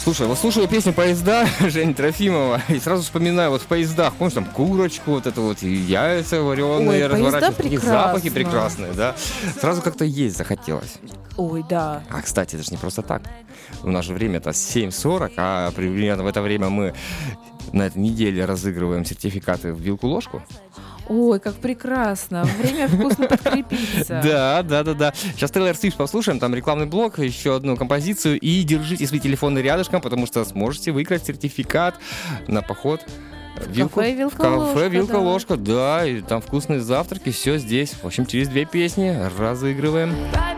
Слушай, вот слушаю песню «Поезда» Жени Трофимова и сразу вспоминаю, вот в поездах, помнишь, там курочку, вот это вот, и яйца вареные, разворачиваются, такие запахи прекрасные, да. Сразу как-то есть захотелось. Ой, да. А, кстати, это же не просто так. В наше время-то 7:40, а примерно в это время мы на этой неделе разыгрываем сертификаты в вилку-ложку. Ой, как прекрасно. Время вкусно подкрепиться. Да. Сейчас Тейлор Свифт послушаем, там рекламный блок, еще одну композицию. И держите свои телефоны рядышком, потому что сможете выиграть сертификат на поход в кафе «Вилка-ложка». Да, и там вкусные завтраки, все здесь. В общем, через 2 песни разыгрываем.